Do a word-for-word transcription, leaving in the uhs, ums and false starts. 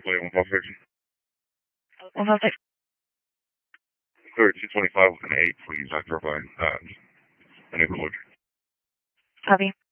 play on Pulse Fiction. one five six. Clear two twenty-five with an eight, please. I drove by uh, an neighborhood. Copy.